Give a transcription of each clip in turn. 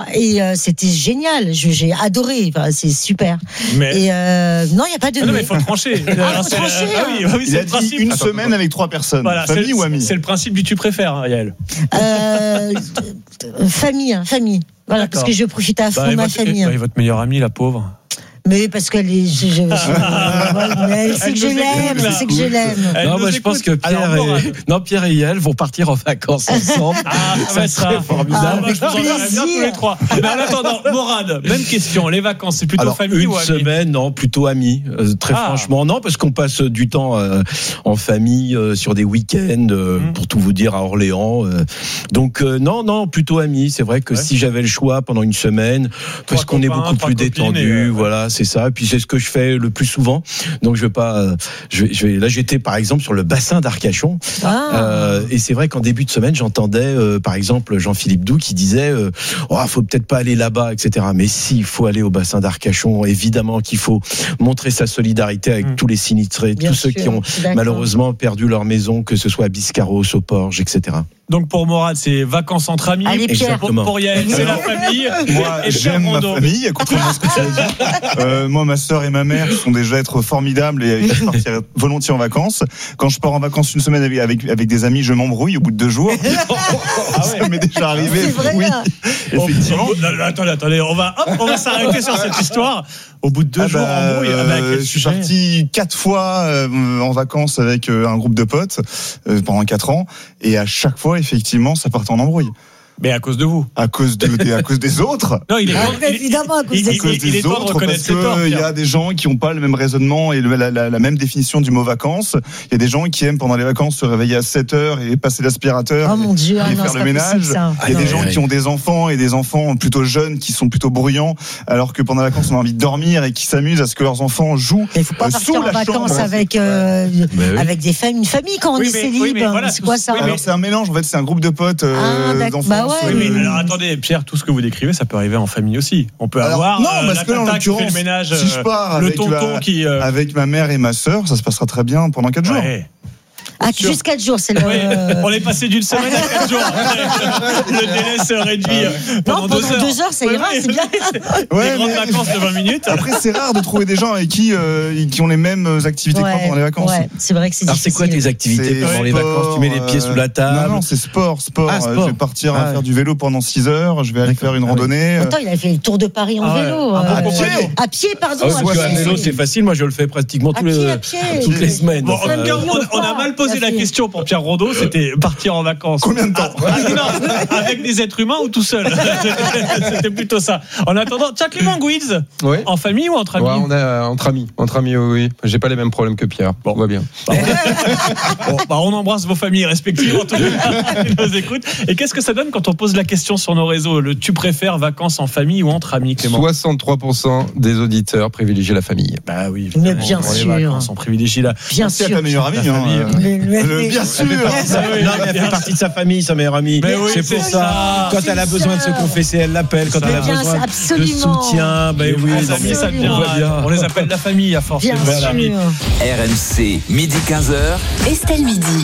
et c'était génial. J'ai adoré. Enfin, c'est super. Mais et non, il y a pas de. Non, mais il faut trancher. Faut trancher. Oui, il a dit une semaine avec 3 personnes. Voilà, famille ou amis? C'est le principe du tu préfères, Yael. Famille. Voilà, D'accord. parce que je profite à fond de ma famille. Et votre meilleure amie, la pauvre. Mais parce qu'elle est, mais elle sait que je l'aime. Non, moi je pense que Pierre et Yael vont partir en vacances ensemble. Ça serait formidable. Avec Je vous en verrai bien tous les trois. Mais en attendant, Morad, même question. Les vacances, c'est plutôt famille ou amis? Une semaine, non, plutôt amis. Très franchement, non, parce qu'on passe du temps en famille sur des week-ends, pour tout vous dire, à Orléans. Donc non, plutôt amis. C'est vrai que si j'avais le choix pendant une semaine, parce qu'on est beaucoup plus détendu, voilà. C'est ça. Et puis c'est ce que je fais le plus souvent. Donc je vais pas. Là, j'étais par exemple sur le bassin d'Arcachon. Et c'est vrai qu'en début de semaine, j'entendais par exemple Jean-Philippe Doux qui disait faut peut-être pas aller là-bas, etc. Mais si, il faut aller au bassin d'Arcachon. Évidemment qu'il faut montrer sa solidarité avec tous les sinistrés, tous ceux qui ont malheureusement perdu leur maison, que ce soit à Biscarrosse, au Porge, etc. Donc pour Morad, c'est vacances entre amis. Allez, Pierre. Pour Yael, c'est la famille. Moi, j'aime ma famille, contrairement à ce que tu as dit. Moi, ma sœur et ma mère sont des êtres formidables et je partirais volontiers en vacances. Quand je pars en vacances une semaine avec des amis, je m'embrouille au bout de 2 jours. Ça m'est déjà arrivé. C'est vrai, oui, effectivement. Attendez, on va s'arrêter sur cette histoire. Au bout de 2 jours, embrouille. Je suis parti 4 fois en vacances avec un groupe de potes pendant 4 ans, et à chaque fois, effectivement, ça partait en embrouille. Mais à cause de vous. À cause des autres. Non, il est évidemment à cause des autres, parce qu'il y a des gens qui n'ont pas le même raisonnement et la même définition du mot vacances. Il y a des gens qui aiment pendant les vacances se réveiller à 7h et passer l'aspirateur et faire le ménage. Il y a des gens qui ont des enfants et des enfants plutôt jeunes qui sont plutôt bruyants, alors que pendant les vacances on a envie de dormir et qui s'amusent à ce que leurs enfants jouent. Il ne faut pas partir en vacances avec une famille quand on est célib. C'est quoi ça? Alors c'est un mélange, en fait, c'est un groupe de potes d'enfants. Oui, mais alors attendez, Pierre, tout ce que vous décrivez, ça peut arriver en famille aussi. On peut avoir parce que là, en qui fait le ménage, si je pars le tonton qui avec ma mère et ma sœur, ça se passera très bien pendant 4 jours. Juste 4 jours, c'est le. Oui, on est passé d'une semaine à 4 jours. Le délai se réduit pendant 2 heures. 2 heures, ça ira, c'est bien. Des grandes vacances de 20 minutes. Après, c'est rare de trouver des gens avec qui ont les mêmes activités que moi pendant les vacances. Ouais, c'est vrai que c'est difficile. Alors, c'est quoi tes activités pendant les vacances? Tu mets les pieds sous la table? Non, c'est sport. Je vais partir faire du vélo pendant 6 heures. Je vais aller faire une randonnée. Attends, il a fait le tour de Paris en vélo. À pied, pardon. À vélo, c'est facile. Moi, je le fais pratiquement toutes les semaines. Bon, en tout cas, on a mal posé la question pour Pierre Rondeau, c'était partir en vacances. Combien de temps? Non, avec des êtres humains ou tout seul? C'était plutôt ça. En attendant, tiens, Clément Gouiz, en famille ou entre amis? On est entre amis. Entre amis, oui. J'ai pas les mêmes problèmes que Pierre. Bon, on va bien. On embrasse vos familles respectives, en tout cas, qui nous écoutent. Et qu'est-ce que ça donne quand on pose la question sur nos réseaux? Le tu préfères vacances en famille ou entre amis, Clément? 63% des auditeurs privilégient la famille. Bah oui. Mais bien sûr. Les vacances, on privilégie la. Bien sûr. C'est ta meilleure amie. Bien sûr. Elle fait partie de sa famille, sa meilleure amie. C'est pour ça. Quand elle a besoin de se confesser, elle l'appelle. Quand elle a besoin de soutien, les amis, ça vient. On les appelle la famille à force. Bien sûr. RMC, midi 15h. Estelle Midi.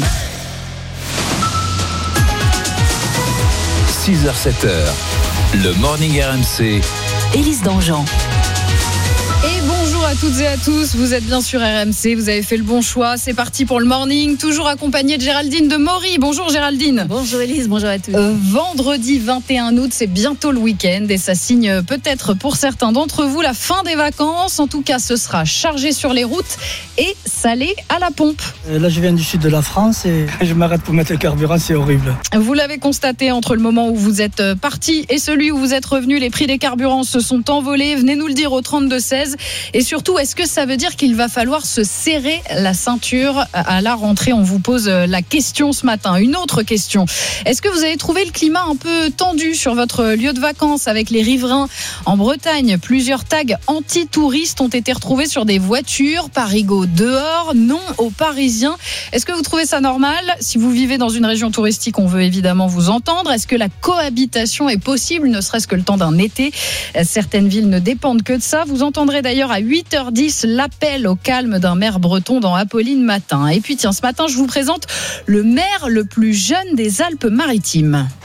6h, 7h. Le Morning RMC. Élise Dangean. Et bonjour à toutes et à tous, vous êtes bien sur RMC, vous avez fait le bon choix, c'est parti pour le morning, toujours accompagné de Géraldine de Maury. Bonjour Géraldine. Bonjour Élise, bonjour à tous. Vendredi 21 août, c'est bientôt le week-end et ça signe peut-être pour certains d'entre vous la fin des vacances. En tout cas, ce sera chargé sur les routes et salé à la pompe. Là, je viens du sud de la France et je m'arrête pour mettre le carburant, c'est horrible. Vous l'avez constaté, entre le moment où vous êtes parti et celui où vous êtes revenu, les prix des carburants se sont envolés. Venez nous le dire au 32-16. Et surtout, est-ce que ça veut dire qu'il va falloir se serrer la ceinture à la rentrée? On vous pose la question ce matin. Une autre question. Est-ce que vous avez trouvé le climat un peu tendu sur votre lieu de vacances avec les riverains en Bretagne? Plusieurs tags anti-touristes ont été retrouvés sur des voitures. Parigo dehors, non aux Parisiens. Est-ce que vous trouvez ça normal? Si vous vivez dans une région touristique, on veut évidemment vous entendre. Est-ce que la cohabitation est possible, ne serait-ce que le temps d'un été? Certaines villes ne dépendent que de ça. Vous entendrez d'ailleurs à 8h10 l'appel au calme d'un maire breton dans Apolline Matin. Et puis tiens, ce matin, je vous présente le maire le plus jeune des Alpes-Maritimes.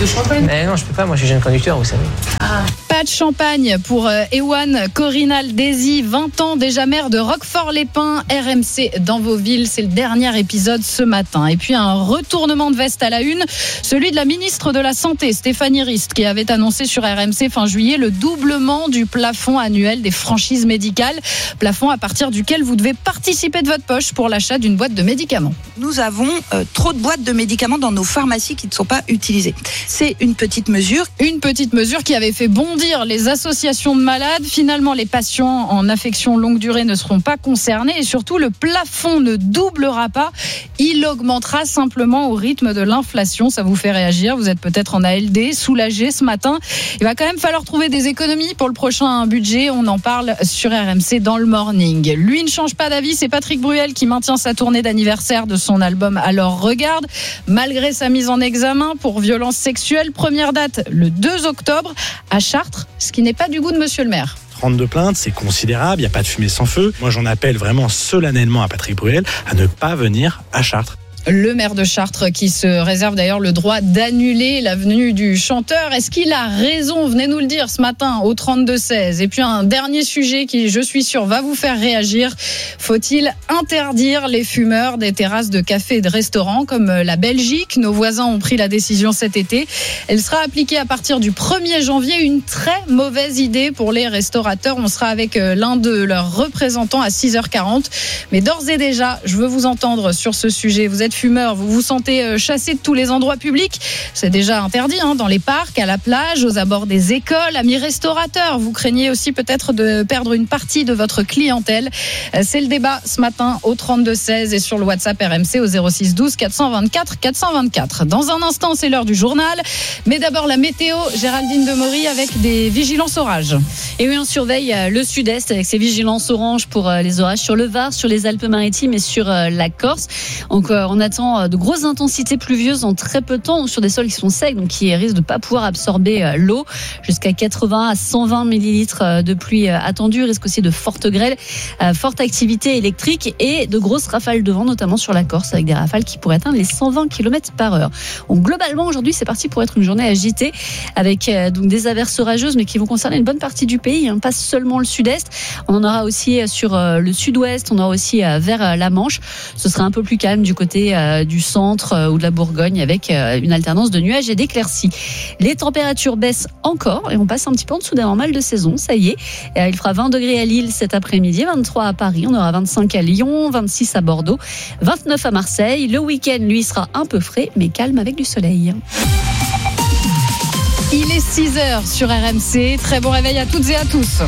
de champagne. Mais non, je peux pas, moi je suis jeune conducteur, vous savez. Pas de champagne pour Ewan Corinal Desi, 20 ans déjà maire de Roquefort-les-Pins, RMC dans vos villes. C'est le dernier épisode ce matin. Et puis un retournement de veste à la une, celui de la ministre de la Santé, Stéphanie Rist, qui avait annoncé sur RMC fin juillet le doublement du plafond annuel des franchises médicales. Plafond à partir duquel vous devez participer de votre poche pour l'achat d'une boîte de médicaments. Nous avons trop de boîtes de médicaments dans nos pharmacies qui ne sont pas utilisées. C'est une petite mesure. Une petite mesure qui avait fait bondir les associations de malades. Finalement, les patients en affection longue durée ne seront pas concernés et surtout, le plafond ne doublera pas. Il augmentera simplement au rythme de l'inflation. Ça vous fait réagir. Vous êtes peut-être en ALD, soulagé ce matin. Il va quand même falloir trouver des économies pour le prochain budget. On en parle sur RMC dans le Morning. Lui ne change pas d'avis. C'est Patrick Bruel qui maintient sa tournée d'anniversaire de son album Alors Regarde, malgré sa mise en examen pour violence sexuelle. Première date, le 2 octobre, à Chartres, ce qui n'est pas du goût de monsieur le maire. 32 plaintes, c'est considérable, il n'y a pas de fumée sans feu. Moi, j'en appelle vraiment solennellement à Patrick Bruel à ne pas venir à Chartres. Le maire de Chartres qui se réserve d'ailleurs le droit d'annuler la venue du chanteur. Est-ce qu'il a raison? Venez nous le dire ce matin au 32-16. Et puis un dernier sujet qui, je suis sûr, va vous faire réagir. Faut-il interdire les fumeurs des terrasses de cafés et de restaurants comme la Belgique? Nos voisins ont pris la décision cet été. Elle sera appliquée à partir du 1er janvier. Une très mauvaise idée pour les restaurateurs. On sera avec l'un de leurs représentants à 6h40. Mais d'ores et déjà, je veux vous entendre sur ce sujet. Vous êtes fumeur, vous vous sentez chassé de tous les endroits publics, c'est déjà interdit dans les parcs, à la plage, aux abords des écoles. Amis restaurateurs, vous craignez aussi peut-être de perdre une partie de votre clientèle. C'est le débat ce matin au 32-16 et sur le WhatsApp RMC au 06 12 424 424. Dans un instant, c'est l'heure du journal, mais d'abord la météo. Géraldine Demory avec des vigilances orages. Et oui, on surveille le sud-est avec ces vigilances oranges pour les orages sur le Var, sur les Alpes-Maritimes et sur la Corse. Donc on attend de grosses intensités pluvieuses en très peu de temps sur des sols qui sont secs, donc qui risquent de ne pas pouvoir absorber l'eau. Jusqu'à 80 à 120 millilitres de pluie attendue. Il risque aussi de fortes grêles, forte activité électrique et de grosses rafales de vent, notamment sur la Corse, avec des rafales qui pourraient atteindre les 120 km/h. Donc globalement, aujourd'hui, c'est parti pour être une journée agitée, avec donc des averses orageuses, mais qui vont concerner une bonne partie du pays, pas seulement le sud-est. On en aura aussi sur le sud-ouest, on aura aussi vers la Manche. Ce sera un peu plus calme du côté du centre ou de la Bourgogne, avec une alternance de nuages et d'éclaircies. Les températures baissent encore et on passe un petit peu en dessous d'un normal de saison. Ça y est, il fera 20 degrés à Lille cet après-midi, 23 à Paris, on aura 25 à Lyon, 26 à Bordeaux, 29 à Marseille. Le week-end, lui, sera un peu frais mais calme avec du soleil. Il est 6h sur RMC. Très bon réveil à toutes et à tous.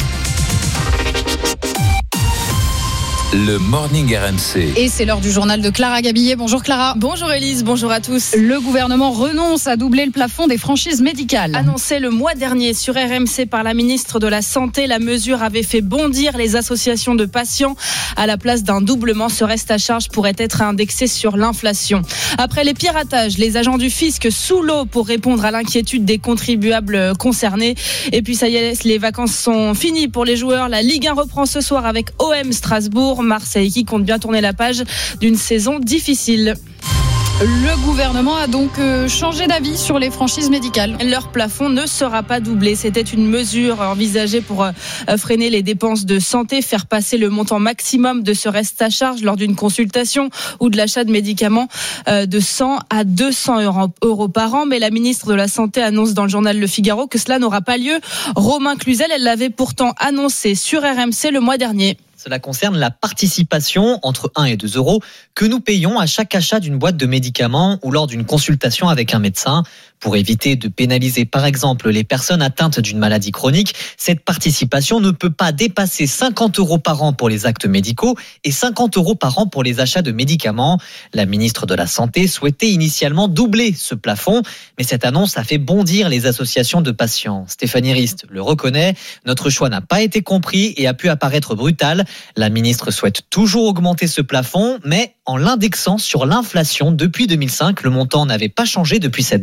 Le Morning RMC. Et c'est l'heure du journal de Clara Gabillet. Bonjour Clara. Bonjour Élise, bonjour à tous. Le gouvernement renonce à doubler le plafond des franchises médicales. Annoncé le mois dernier sur RMC par la ministre de la Santé, la mesure avait fait bondir les associations de patients. À la place d'un doublement, ce reste à charge pourrait être indexé sur l'inflation. Après les piratages, les agents du fisc sous l'eau pour répondre à l'inquiétude des contribuables concernés. Et puis ça y est, les vacances sont finies pour les joueurs. La Ligue 1 reprend ce soir avec OM Strasbourg. Marseille qui compte bien tourner la page d'une saison difficile. Le gouvernement a donc changé d'avis sur les franchises médicales. Leur plafond ne sera pas doublé. C'était une mesure envisagée pour freiner les dépenses de santé, faire passer le montant maximum de ce reste à charge lors d'une consultation ou de l'achat de médicaments de 100 à 200 euros par an. Mais la ministre de la Santé annonce dans le journal Le Figaro que cela n'aura pas lieu. Romain Cluzel, elle l'avait pourtant annoncé sur RMC le mois dernier. Cela concerne la participation entre 1 et 2 euros que nous payons à chaque achat d'une boîte de médicaments ou lors d'une consultation avec un médecin. Pour éviter de pénaliser par exemple les personnes atteintes d'une maladie chronique, cette participation ne peut pas dépasser 50 euros par an pour les actes médicaux et 50 euros par an pour les achats de médicaments. La ministre de la Santé souhaitait initialement doubler ce plafond, mais cette annonce a fait bondir les associations de patients. Stéphanie Rist le reconnaît, notre choix n'a pas été compris et a pu apparaître brutal. La ministre souhaite toujours augmenter ce plafond, mais en l'indexant sur l'inflation depuis 2005. Le montant n'avait pas changé depuis cette date.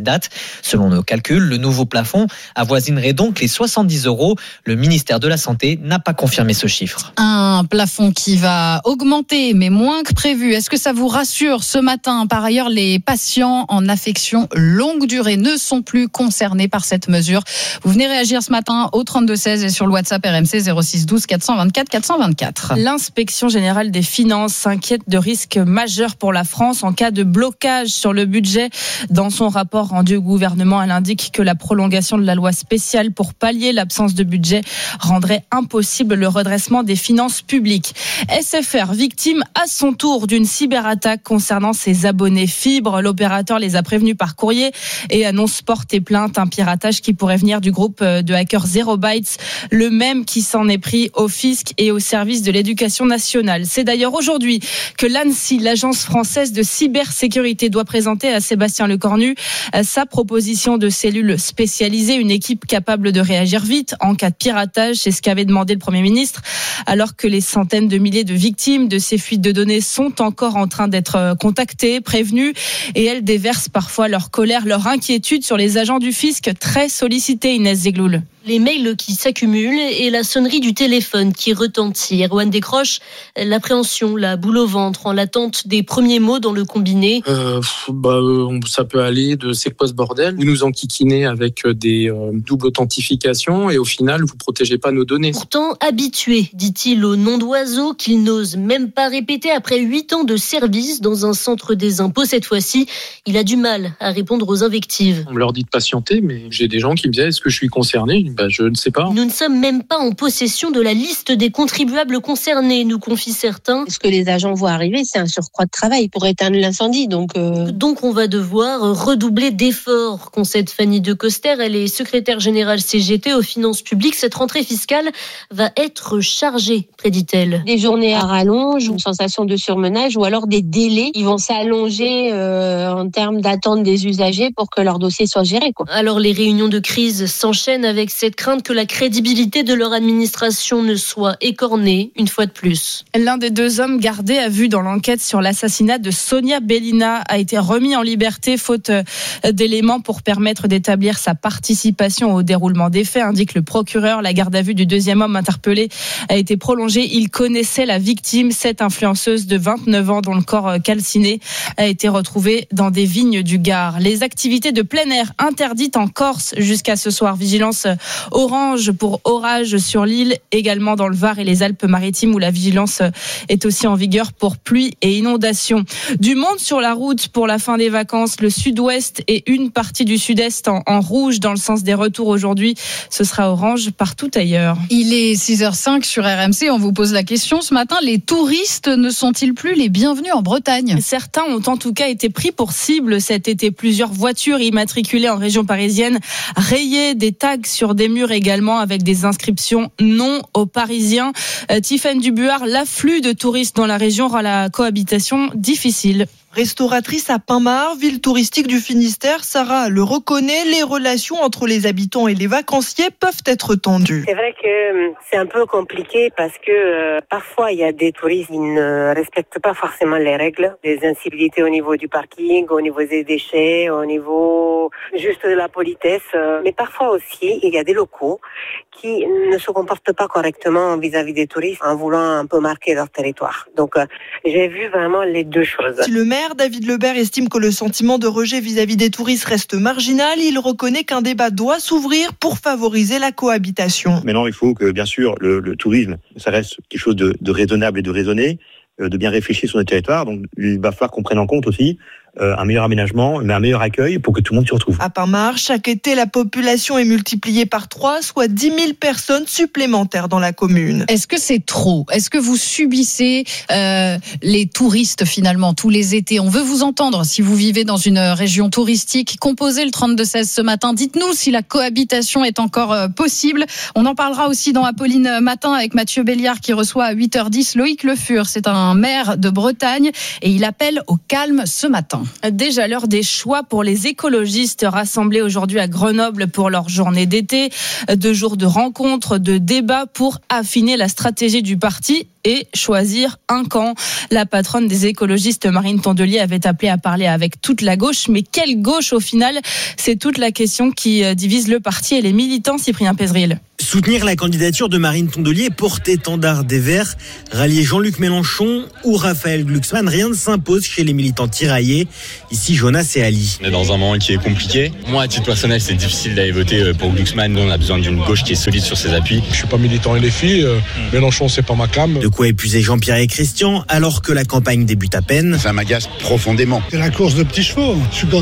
Selon nos calculs, le nouveau plafond avoisinerait donc les 70 €. Le ministère de la Santé n'a pas confirmé ce chiffre. Un plafond qui va augmenter, mais moins que prévu. Est-ce que ça vous rassure ce matin? Par ailleurs, les patients en affection longue durée ne sont plus concernés par cette mesure. Vous venez réagir ce matin au 32-16 et sur le WhatsApp RMC 06 12 424 424. L'inspection générale des finances s'inquiète de risques majeurs pour la France en cas de blocage sur le budget. Dans son rapport rendu au gouvernement, elle indique que la prolongation de la loi spéciale pour pallier l'absence de budget rendrait impossible le redressement des finances publiques. SFR, victime à son tour d'une cyberattaque concernant ses abonnés fibre. L'opérateur les a prévenus par courrier et annonce porter plainte. Un piratage qui pourrait venir du groupe de hackers Zero Bytes, le même qui s'en est pris au fisc et au service de l'éducation nationale. C'est d'ailleurs aujourd'hui que l'ANSSI, l'agence française de cybersécurité, doit présenter à Sébastien Lecornu sa proposition de cellule spécialisée, une équipe capable de réagir vite en cas de piratage. C'est ce qu'avait demandé le Premier ministre, alors que les centaines de milliers de victimes de ces fuites de données sont encore en train d'être contactées, prévenues, et elles déversent parfois leur colère, leur inquiétude sur les agents du fisc très sollicités. Inès Zegloul. Les mails qui s'accumulent et la sonnerie du téléphone qui retentit. Erwan décroche, l'appréhension, la boule au ventre en l'attente des premiers mots dans le combiné. Ça peut aller de c'est quoi ce bordel ? Vous nous enquiquinez avec des doubles authentifications et au final, vous protégez pas nos données. Pourtant habitué, dit-il, au nom d'oiseau qu'il n'ose même pas répéter après 8 ans de service dans un centre des impôts. Cette fois-ci, il a du mal à répondre aux invectives. On me leur dit de patienter, mais j'ai des gens qui me disaient est-ce que je suis concerné ? Je ne sais pas. Nous ne sommes même pas en possession de la liste des contribuables concernés, nous confient certains. Ce que les agents voient arriver, c'est un surcroît de travail pour éteindre l'incendie. Donc on va devoir redoubler d'efforts, concède Fanny De Coster. Elle est secrétaire générale CGT aux finances publiques. Cette rentrée fiscale va être chargée, prédit-elle. Des journées à rallonge, une sensation de surmenage ou alors des délais qui vont s'allonger en termes d'attente des usagers pour que leur dossier soit géré. Alors les réunions de crise s'enchaînent avec cette crainte que la crédibilité de leur administration ne soit écornée une fois de plus. L'un des 2 hommes gardés à vue dans l'enquête sur l'assassinat de Sonia Bellina a été remis en liberté faute d'éléments pour permettre d'établir sa participation au déroulement des faits, indique le procureur. La garde à vue du 2e homme interpellé a été prolongée. Il connaissait la victime, cette influenceuse de 29 ans dont le corps calciné a été retrouvé dans des vignes du Gard. Les activités de plein air interdites en Corse jusqu'à ce soir. Vigilance orange pour orage sur l'île, également dans le Var et les Alpes-Maritimes où la vigilance est aussi en vigueur pour pluie et inondations. Du monde sur la route pour la fin des vacances, le sud-ouest et une partie du sud-est en rouge dans le sens des retours aujourd'hui. Ce sera orange partout ailleurs. Il est 6h05 sur RMC, on vous pose la question ce matin, les touristes ne sont-ils plus les bienvenus en Bretagne ? Certains ont en tout cas été pris pour cible cet été. Plusieurs voitures immatriculées en région parisienne rayées, des tags sur des murs également avec des inscriptions non aux Parisiens. Tiffaine Dubuard, l'afflux de touristes dans la région rend la cohabitation difficile. Restauratrice à Pinmar, ville touristique du Finistère, Sarah le reconnaît, les relations entre les habitants et les vacanciers peuvent être tendues. C'est vrai que c'est un peu compliqué parce que parfois il y a des touristes qui ne respectent pas forcément les règles, des incivilités au niveau du parking, au niveau des déchets, au niveau juste de la politesse. Mais parfois aussi il y a des locaux qui ne se comportent pas correctement vis-à-vis des touristes en voulant un peu marquer leur territoire. Donc j'ai vu vraiment les deux choses. Si le maire David Lebert estime que le sentiment de rejet vis-à-vis des touristes reste marginal, il reconnaît qu'un débat doit s'ouvrir pour favoriser la cohabitation. Maintenant, il faut que, bien sûr, le tourisme, ça reste quelque chose de raisonnable et de raisonné, de bien réfléchir sur notre territoire. Donc, il va falloir qu'on prenne en compte aussi un meilleur aménagement, mais un meilleur accueil pour que tout le monde s'y retrouve. À Pinmar, chaque été, la population est multipliée par 3, soit 10 000 personnes supplémentaires dans la commune. Est-ce que c'est trop ? Est-ce que vous subissez les touristes finalement tous les étés ? On veut vous entendre si vous vivez dans une région touristique. Composez le 32-16 ce matin. Dites-nous si la cohabitation est encore possible. On en parlera aussi dans Apolline Matin avec Mathieu Béliard qui reçoit à 8h10 Loïc Le Fur. C'est un maire de Bretagne et il appelle au calme ce matin. Déjà l'heure des choix pour les écologistes rassemblés aujourd'hui à Grenoble pour leur journée d'été. 2 jours de rencontres, de débats pour affiner la stratégie du parti et choisir un camp. La patronne des écologistes, Marine Tondelier, avait appelé à parler avec toute la gauche. Mais quelle gauche au final ? C'est toute la question qui divise le parti et les militants. Cyprien Pézeril. Soutenir la candidature de Marine Tondelier, porte-étendard des Verts, rallier Jean-Luc Mélenchon ou Raphaël Glucksmann, rien ne s'impose chez les militants tiraillés. Ici, Jonas et Ali. On est dans un moment qui est compliqué. Moi, à titre personnel, c'est difficile d'aller voter pour Glucksmann. Nous, on a besoin d'une gauche qui est solide sur ses appuis. Je suis pas militant LFI. Mélenchon, c'est pas ma cam. De quoi épuiser Jean-Pierre et Christian alors que la campagne débute à peine. Ça m'agace profondément. C'est la course de petits chevaux. Je suis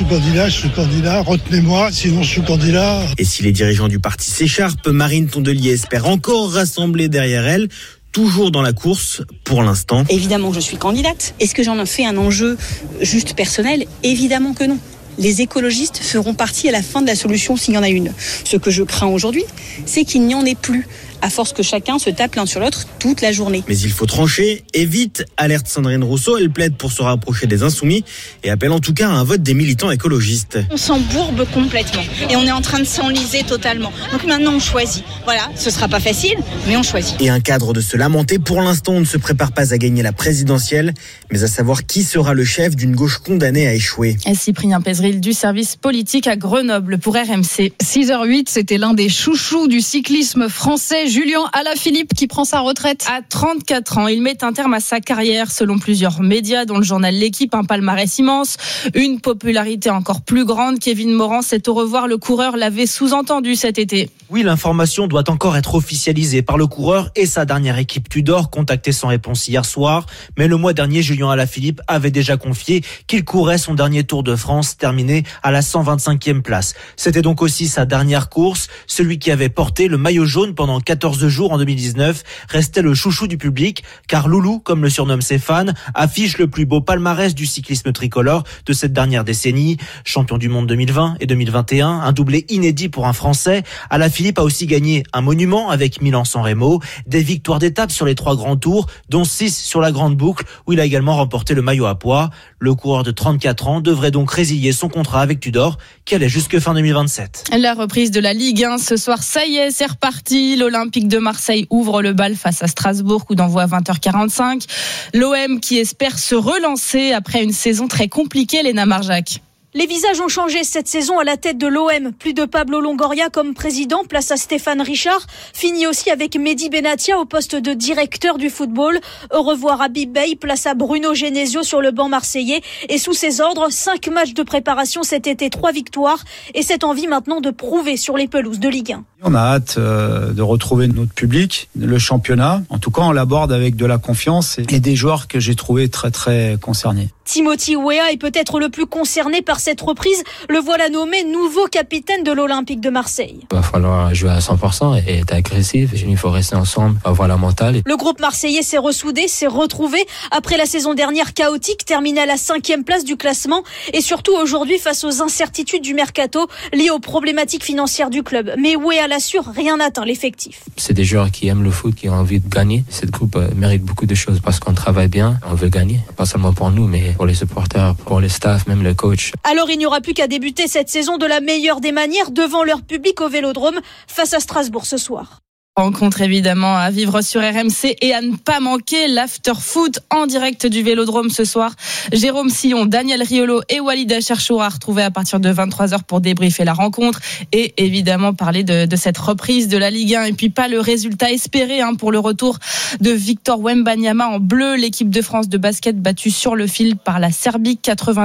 candidat. Retenez-moi, sinon je suis candidat. Et si les dirigeants du parti s'écharpent, Marine Tondelier espère encore rassembler derrière elle, toujours dans la course pour l'instant. Évidemment que je suis candidate. Est-ce que j'en ai fait un enjeu juste personnel ? Évidemment que non. Les écologistes feront partie à la fin de la solution s'il y en a une. Ce que je crains aujourd'hui, c'est qu'il n'y en ait plus, à force que chacun se tape l'un sur l'autre toute la journée. Mais il faut trancher, et vite, alerte Sandrine Rousseau, elle plaide pour se rapprocher des insoumis et appelle en tout cas à un vote des militants écologistes. On s'embourbe complètement et on est en train de s'enliser totalement. Donc maintenant on choisit. Voilà, ce sera pas facile, mais on choisit. Et un cadre de se lamenter, pour l'instant on ne se prépare pas à gagner la présidentielle, mais à savoir qui sera le chef d'une gauche condamnée à échouer. Et Cyprien Pézeril du service politique à Grenoble pour RMC. 6h08, c'était l'un des chouchous du cyclisme français, Julien Alaphilippe, qui prend sa retraite. À 34 ans, il met un terme à sa carrière selon plusieurs médias, dont le journal L'Équipe, un palmarès immense, une popularité encore plus grande. Kevin Morand, c'est au revoir, le coureur l'avait sous-entendu cet été. Oui, l'information doit encore être officialisée par le coureur et sa dernière équipe Tudor, contactée sans réponse hier soir. Mais le mois dernier, Julien Alaphilippe avait déjà confié qu'il courait son dernier Tour de France, terminé à la 125e place. C'était donc aussi sa dernière course. Celui qui avait porté le maillot jaune pendant 14 jours en 2019 restait le chouchou du public, car Loulou, comme le surnomment ses fans, affiche le plus beau palmarès du cyclisme tricolore de cette dernière décennie. Champion du monde 2020 et 2021, un doublé inédit pour un Français. Alaphilippe a aussi gagné un monument avec Milan-San Remo, des victoires d'étape sur les 3 grands tours, dont 6 sur la grande boucle, où il a également remporté le maillot à pois. Le coureur de 34 ans devrait donc résilier son contrat avec Tudor, qui allait jusque fin 2027. La reprise de la Ligue 1 ce soir, ça y est, c'est reparti. L'Olympique de Marseille ouvre le bal face à Strasbourg, coup d'envoi à 20h45. L'OM qui espère se relancer après une saison très compliquée, Léna Marjac. Les visages ont changé cette saison à la tête de l'OM. Plus de Pablo Longoria comme président, place à Stéphane Richard. Fini aussi avec Mehdi Benatia au poste de directeur du football. Au revoir Habib Bey, place à Bruno Genesio sur le banc marseillais. Et sous ses ordres, 5 matchs de préparation cet été, 3 victoires. Et cette envie maintenant de prouver sur les pelouses de Ligue 1. On a hâte de retrouver notre public, le championnat. En tout cas, on l'aborde avec de la confiance et des joueurs que j'ai trouvés très très concernés. Timothy Weah est peut-être le plus concerné par cette reprise. Le voilà nommé nouveau capitaine de l'Olympique de Marseille. Il va falloir jouer à 100% et être agressif. Il faut rester ensemble, avoir la mentale. Le groupe marseillais s'est ressoudé, s'est retrouvé après la saison dernière chaotique, terminée à la 5e place du classement et surtout aujourd'hui face aux incertitudes du mercato liées aux problématiques financières du club. Mais Weah l'assure, rien n'atteint l'effectif. C'est des joueurs qui aiment le foot, qui ont envie de gagner. Cette groupe mérite beaucoup de choses parce qu'on travaille bien, on veut gagner. Pas seulement pour nous, mais pour les supporters, pour les staffs, même le coach. Alors il n'y aura plus qu'à débuter cette saison de la meilleure des manières devant leur public au Vélodrome face à Strasbourg ce soir. Rencontre évidemment à vivre sur RMC et à ne pas manquer l'after-foot en direct du Vélodrome ce soir. Jérôme Sillon, Daniel Riolo et Walid Acharchour à retrouver à partir de 23h pour débriefer la rencontre et évidemment parler de cette reprise de la Ligue 1 et puis pas le résultat espéré pour le retour de Victor Wembanyama en bleu. L'équipe de France de basket battue sur le fil par la Serbie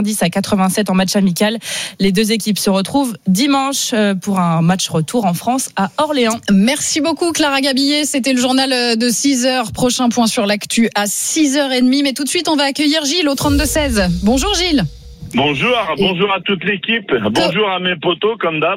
90-87 en match amical. Les deux équipes se retrouvent dimanche pour un match retour en France à Orléans. Merci beaucoup Clara Gabillet, c'était le journal de 6h. Prochain point sur l'actu à 6h30. Mais tout de suite, on va accueillir Gilles au 32-16. Bonjour Gilles. Bonjour à toute l'équipe. Bonjour à mes potos comme d'hab.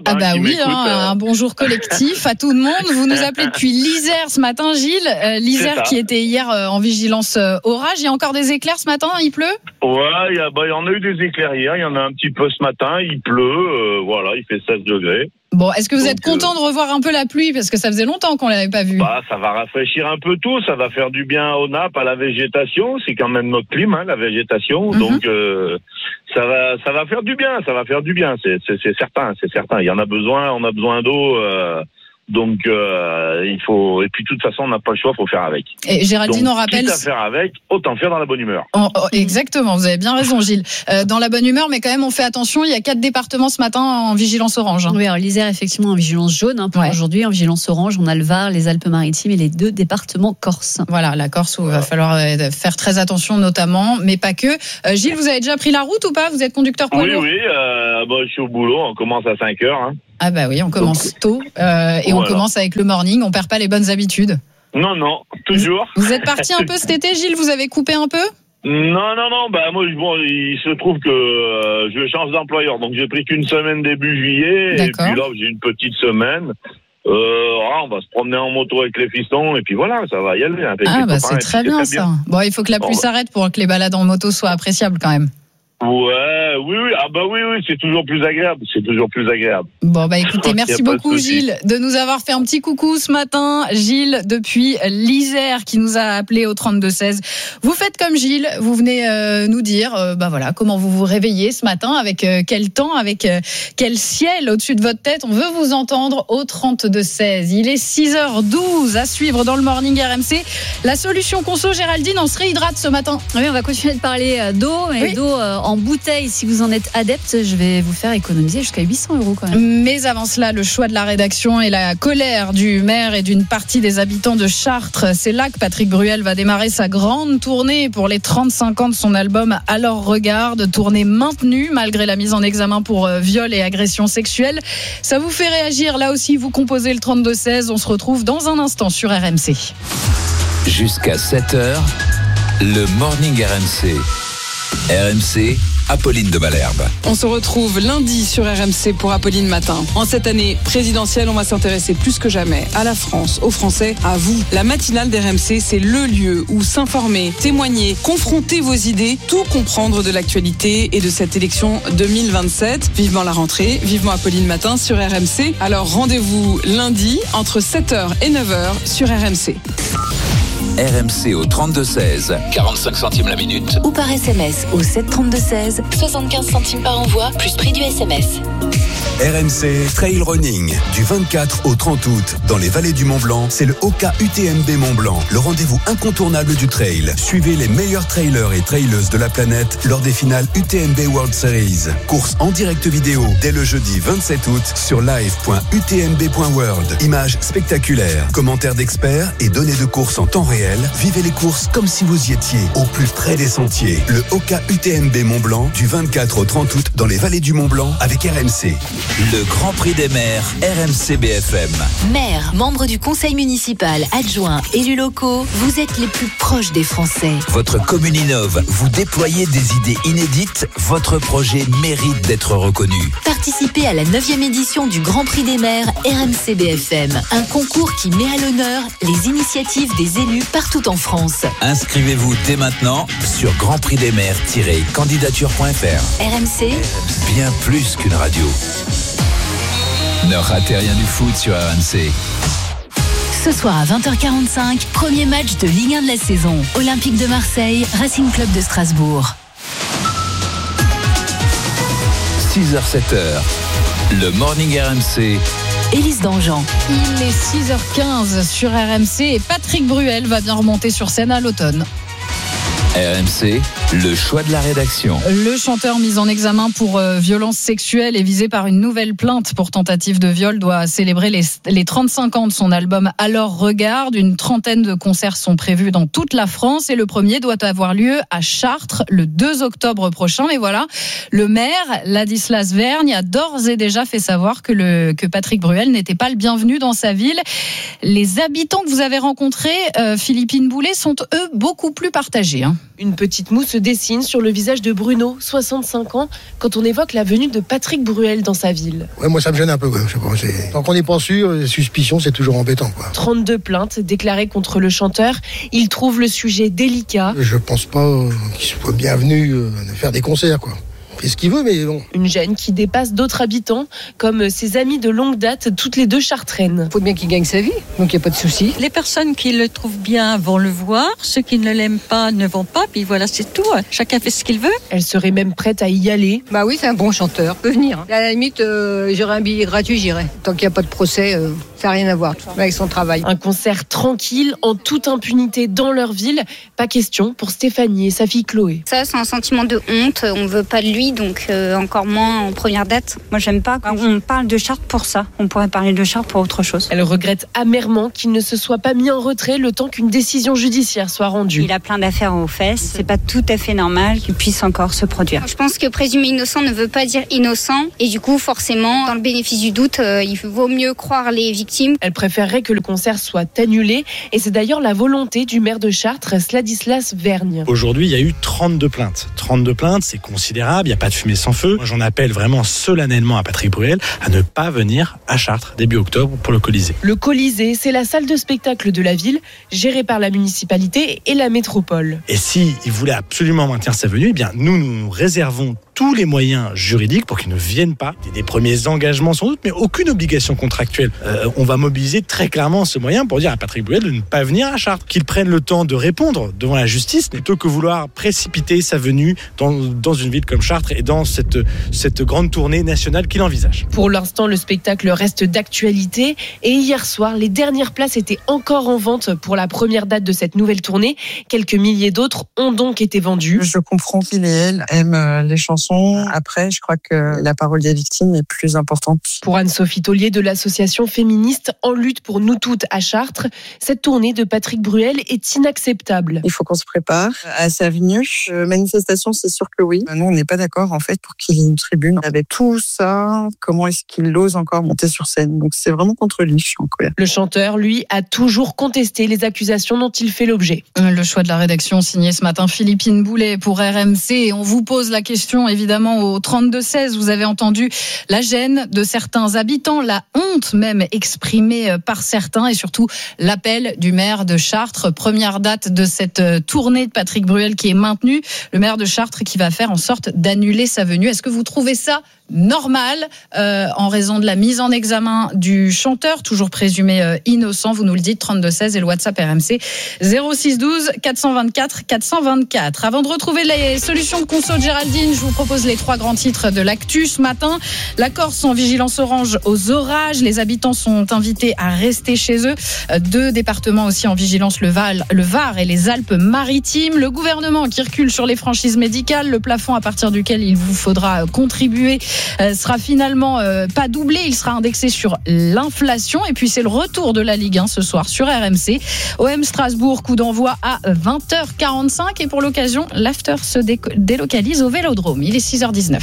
Un bonjour collectif à tout le monde. Vous nous appelez depuis l'Isère ce matin, Gilles. L'Isère qui était hier en vigilance orage. Il y a encore des éclairs ce matin, il pleut ? Ouais, il y en a eu des éclairs hier. Il y en a un petit peu ce matin. Il pleut. Il fait 16 degrés. Bon, est-ce que vous êtes content de revoir un peu la pluie parce que ça faisait longtemps qu'on l'avait pas vue? Ça va rafraîchir un peu tout, ça va faire du bien aux nappes, à la végétation. C'est quand même notre clim, la végétation. Donc ça va faire du bien, c'est certain. Il y en a besoin, on a besoin d'eau. Donc il faut, et puis de toute façon on n'a pas le choix, faut faire avec. Et Géraldine, on rappelle, quitte à faire avec, autant faire dans la bonne humeur. Exactement, vous avez bien raison Gilles, dans la bonne humeur, mais quand même on fait attention, il y a 4 départements ce matin en vigilance orange. Oui, alors l'Isère effectivement en vigilance jaune pour aujourd'hui, en vigilance orange on a le Var, les Alpes-Maritimes et les 2 départements corses. Voilà, la Corse où il va falloir faire très attention notamment, mais pas que. Gilles, vous avez déjà pris la route ou pas? Vous êtes conducteur poids lourd? Oui, je suis au boulot, on commence à 5h. Ah bah oui, on commence tôt et on commence avec le morning, on perd pas les bonnes habitudes. Non, toujours. Vous êtes parti un peu cet été, Gilles, vous avez coupé un peu? Non, moi, il se trouve que je change d'employeur, donc j'ai pris qu'une semaine début juillet, et puis là j'ai une petite semaine. On va se promener en moto avec les fistons, et puis voilà, ça va y aller. Avec les copains, c'est très bien ça. Bon, il faut que la pluie s'arrête pour que les balades en moto soient appréciables quand même. Oui, c'est toujours plus agréable. Bon, écoutez, merci beaucoup Gilles de nous avoir fait un petit coucou ce matin. Gilles depuis l'Isère qui nous a appelé au 32-16. Vous faites comme Gilles, vous venez nous dire comment vous vous réveillez ce matin, avec quel temps, avec quel ciel au-dessus de votre tête. On veut vous entendre au 32-16. Il est 6h12 à suivre dans le Morning RMC. La solution conso, Géraldine, on se réhydrate ce matin. Oui, on va continuer de parler d'eau, et d'eau en bouteille. Si vous en êtes adepte, je vais vous faire économiser jusqu'à 800 € quand même. Mais avant cela, le choix de la rédaction et la colère du maire et d'une partie des habitants de Chartres. C'est là que Patrick Bruel va démarrer sa grande tournée pour les 35 ans de son album Alors Regarde, tournée maintenue malgré la mise en examen pour viol et agression sexuelle. Ça vous fait réagir, là aussi vous composez le 32-16. On se retrouve dans un instant sur RMC. Jusqu'à 7h, le Morning RMC. RMC, Apolline de Malherbe. On se retrouve lundi sur RMC pour Apolline Matin. En cette année présidentielle, on va s'intéresser plus que jamais à la France, aux Français, à vous. La matinale d'RMC, c'est le lieu où s'informer, témoigner, confronter vos idées, tout comprendre de l'actualité et de cette élection 2027. Vivement la rentrée, vivement Apolline Matin sur RMC. Alors rendez-vous lundi entre 7h et 9h sur RMC. RMC au 32-16, 45 centimes la minute. Ou par SMS au 732-16, 75 centimes par envoi, plus prix du SMS. RMC Trail Running, du 24 au 30 août, dans les vallées du Mont-Blanc, c'est le OKA UTMB Mont-Blanc, le rendez-vous incontournable du trail. Suivez les meilleurs trailers et traileuses de la planète lors des finales UTMB World Series. Course en direct vidéo dès le jeudi 27 août sur live.utmb.world. Images spectaculaires, commentaires d'experts et données de course en temps réel. Vivez les courses comme si vous y étiez, au plus près des sentiers. Le OKA UTMB Mont-Blanc, du 24 au 30 août, dans les vallées du Mont-Blanc, avec RMC. Le Grand Prix des maires, RMC BFM. Maires, membres du conseil municipal, adjoints, élus locaux, vous êtes les plus proches des Français. Votre commune innove, vous déployez des idées inédites, votre projet mérite d'être reconnu. Participez à la 9e édition du Grand Prix des maires RMC BFM. Un concours qui met à l'honneur les initiatives des élus partout en France. Inscrivez-vous dès maintenant sur grandprixdesmaires-candidature.fr. RMC, bien plus qu'une radio. Ne ratez rien du foot sur RMC. Ce soir à 20h45, premier match de Ligue 1 de la saison. Olympique de Marseille, Racing Club de Strasbourg. 6h-7h, le Morning RMC. Élise Dangean. Il est 6h15 sur RMC et Patrick Bruel va bien remonter sur scène à l'automne. RMC, le choix de la rédaction. Le chanteur mis en examen pour violence sexuelle et visé par une nouvelle plainte pour tentative de viol doit célébrer les 35 ans de son album Alors Regarde. Une trentaine de concerts sont prévus dans toute la France et le premier doit avoir lieu à Chartres le 2 octobre prochain. Mais voilà, le maire, Ladislas Vergne, a d'ores et déjà fait savoir que Patrick Bruel n'était pas le bienvenu dans sa ville. Les habitants que vous avez rencontrés, Philippine Boulet, sont eux beaucoup plus partagés. Une petite moue se dessine sur le visage de Bruno, 65 ans, quand on évoque la venue de Patrick Bruel dans sa ville. Ouais, moi ça me gêne un peu. Ouais. Je sais pas, tant qu'on n'est pas sûr, les suspicions, c'est toujours embêtant. 32 plaintes déclarées contre le chanteur. Il trouve le sujet délicat. Je pense pas qu'il soit bienvenu de faire des concerts. fait ce qu'il veut, mais bon. Une gêne qui dépasse d'autres habitants, comme ses amis de longue date, toutes les deux chartraines. Il faut bien qu'il gagne sa vie, donc il n'y a pas de souci. Les personnes qui le trouvent bien vont le voir, ceux qui ne l'aiment pas ne vont pas, puis voilà, c'est tout. Chacun fait ce qu'il veut. Elle serait même prête à y aller. Bah oui, c'est un bon chanteur, peut venir. À la limite, j'aurais un billet gratuit, j'irai. Tant qu'il n'y a pas de procès, ça n'a rien à voir avec son travail. Un concert tranquille, en toute impunité dans leur ville. Pas question pour Stéphanie et sa fille Chloé. Ça, c'est un sentiment de honte. On veut pas de lui, donc encore moins en première date. Moi, j'aime pas. On parle de Chartres pour ça. On pourrait parler de Chartres pour autre chose. Elle regrette amèrement qu'il ne se soit pas mis en retrait le temps qu'une décision judiciaire soit rendue. Il a plein d'affaires aux fesses. C'est pas tout à fait normal qu'il puisse encore se produire. Je pense que présumer innocent ne veut pas dire innocent. Et du coup, forcément, dans le bénéfice du doute, il vaut mieux croire les victimes. Elle préférerait que le concert soit annulé. Et c'est d'ailleurs la volonté du maire de Chartres, Ladislas Vergne. Aujourd'hui, il y a eu 32 plaintes. 32 plaintes, c'est considérable. Il n'y a pas de fumée sans feu. Moi, j'en appelle vraiment solennellement à Patrick Bruel à ne pas venir à Chartres début octobre pour le Colisée. Le Colisée, c'est la salle de spectacle de la ville, gérée par la municipalité et la métropole. Et s'il voulait absolument maintenir sa venue, eh bien, nous réservons tous les moyens juridiques pour qu'ils ne viennent pas. Des premiers engagements sans doute, mais aucune obligation contractuelle. On va mobiliser très clairement ce moyen pour dire à Patrick Bruel de ne pas venir à Chartres, qu'il prenne le temps de répondre devant la justice plutôt que vouloir précipiter sa venue dans une ville comme Chartres et dans cette grande tournée nationale qu'il envisage. Pour l'instant, le spectacle reste d'actualité et hier soir, les dernières places étaient encore en vente pour la première date de cette nouvelle tournée. Quelques milliers d'autres ont donc été vendues. Je comprends qu'il et elle aiment les chansons. Après, je crois que la parole des victimes est plus importante. Pour Anne-Sophie Taulier de l'association féministe En lutte pour nous toutes à Chartres, cette tournée de Patrick Bruel est inacceptable. Il faut qu'on se prépare à sa venue. Manifestation, c'est sûr que oui. Nous, on n'est pas d'accord en fait pour qu'il y ait une tribune. Avec tout ça, comment est-ce qu'il ose encore monter sur scène? Donc c'est vraiment contre lui, je suis en colère. Le chanteur, lui, a toujours contesté les accusations dont il fait l'objet. Le choix de la rédaction signé ce matin Philippine Boulet pour RMC. Et on vous pose la question évidemment au 32-16. Vous avez entendu la gêne de certains habitants, la honte même exprimée par certains et surtout l'appel du maire de Chartres. Première date de cette tournée de Patrick Bruel qui est maintenue. Le maire de Chartres qui va faire en sorte d'annuler sa venue. Est-ce que vous trouvez ça normal en raison de la mise en examen du chanteur, toujours présumé innocent? Vous nous le dites, 32-16 et le WhatsApp RMC 0612 424 424. Avant de retrouver les solutions de conso de Géraldine, je vous propose les 3 grands titres de l'actu ce matin. La Corse en vigilance orange aux orages. Les habitants sont invités à rester chez eux. 2 départements aussi en vigilance, le Var et les Alpes-Maritimes. Le gouvernement qui recule sur les franchises médicales. Le plafond à partir duquel il vous faudra contribuer sera finalement pas doublé, il sera indexé sur l'inflation. Et puis c'est le retour de la Ligue 1 ce soir sur RMC. OM Strasbourg, coup d'envoi à 20h45 et pour l'occasion, l'after se délocalise au Vélodrome. Il est 6h19.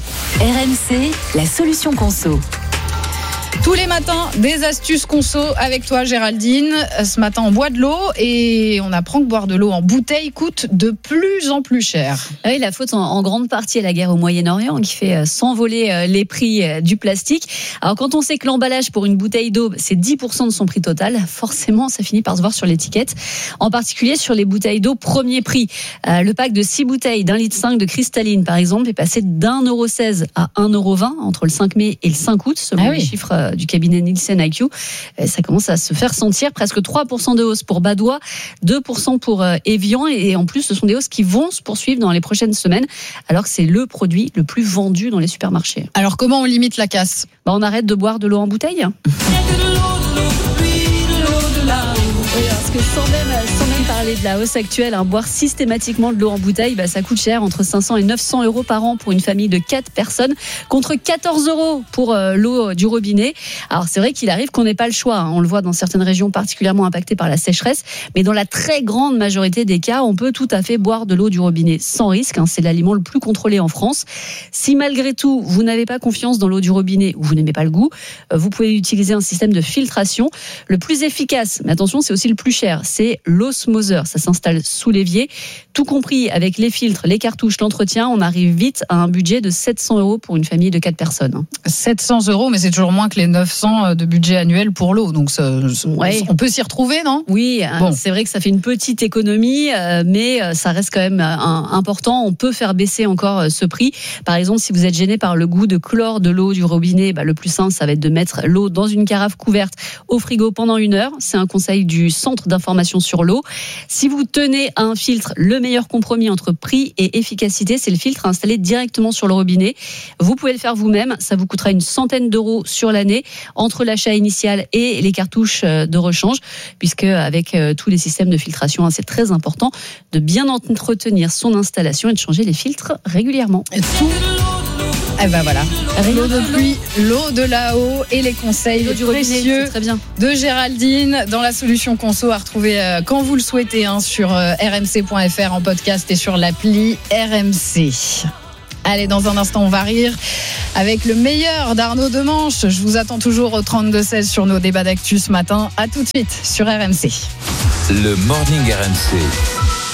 RMC, la solution conso. Tous les matins, des astuces conso avec toi Géraldine. Ce matin, on boit de l'eau et on apprend que boire de l'eau en bouteille coûte de plus en plus cher. Oui, la faute en grande partie à la guerre au Moyen-Orient qui fait s'envoler les prix du plastique. Alors quand on sait que l'emballage pour une bouteille d'eau, c'est 10% de son prix total, forcément ça finit par se voir sur l'étiquette. En particulier sur les bouteilles d'eau premier prix. Le pack de 6 bouteilles d'1,5 litre de cristalline par exemple est passé d'1,16€ à 1,20€ entre le 5 mai et le 5 août selon les chiffres du cabinet Nielsen IQ. Ça commence à se faire sentir, presque 3% de hausse pour Badois, 2% pour Evian et en plus ce sont des hausses qui vont se poursuivre dans les prochaines semaines alors que c'est le produit le plus vendu dans les supermarchés. Alors comment on limite la casse? On arrête de boire de l'eau en bouteille. Parce que sans même parler de la hausse actuelle, boire systématiquement de l'eau en bouteille, ça coûte cher, entre 500 et 900 € par an pour une famille de 4 personnes, contre 14 € pour l'eau du robinet. Alors c'est vrai qu'il arrive qu'on n'ait pas le choix, on le voit dans certaines régions particulièrement impactées par la sécheresse, mais dans la très grande majorité des cas, on peut tout à fait boire de l'eau du robinet sans risque, c'est l'aliment le plus contrôlé en France. Si malgré tout, vous n'avez pas confiance dans l'eau du robinet ou vous n'aimez pas le goût, vous pouvez utiliser un système de filtration. Le plus efficace, mais attention, c'est aussi le plus cher, c'est l'osmose Moser. Ça s'installe sous l'évier. Tout compris avec les filtres, les cartouches, l'entretien, on arrive vite à un budget de 700 € pour une famille de 4 personnes. 700 €, mais c'est toujours moins que les 900 de budget annuel pour l'eau. Donc on peut s'y retrouver, non ? Oui, c'est vrai que ça fait une petite économie, mais ça reste quand même important. On peut faire baisser encore ce prix. Par exemple, si vous êtes gêné par le goût de chlore de l'eau du robinet, le plus simple, ça va être de mettre l'eau dans une carafe couverte au frigo pendant 1 heure. C'est un conseil du Centre d'information sur l'eau. Si vous tenez à un filtre, le meilleur compromis entre prix et efficacité, c'est le filtre installé directement sur le robinet. Vous pouvez le faire vous-même. Ça vous coûtera une centaine d'euros sur l'année entre l'achat initial et les cartouches de rechange, puisque avec tous les systèmes de filtration, c'est très important de bien entretenir son installation et de changer les filtres régulièrement. Et tout. Eh ben voilà, l'eau de pluie, l'eau de là-haut et les conseils précieux de Géraldine dans la solution conso à retrouver quand vous le souhaitez sur rmc.fr en podcast et sur l'appli RMC. Allez, dans un instant, on va rire avec le meilleur d'Arnaud Demanche. Je vous attends toujours au 32-16 sur nos débats d'actu ce matin. À tout de suite sur RMC. Le Morning RMC.